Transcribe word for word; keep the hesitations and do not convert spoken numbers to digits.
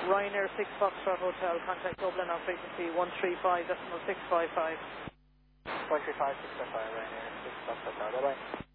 Ryanair six Foxtrot Hotel, contact Dublin on frequency one three five decimal six five five. one three five, six five five, Ryanair six Foxtrot Hotel, bye-bye.